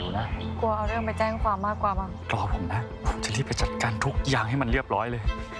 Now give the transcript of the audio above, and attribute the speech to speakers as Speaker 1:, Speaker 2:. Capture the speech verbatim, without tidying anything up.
Speaker 1: นะ
Speaker 2: กลัวเอาเรื่องไปแจ้งความมากกว่ามั้ง
Speaker 1: รอผมนะผมจะรีบไปจัดการทุกอย่างให้มันเรียบร้อยเลย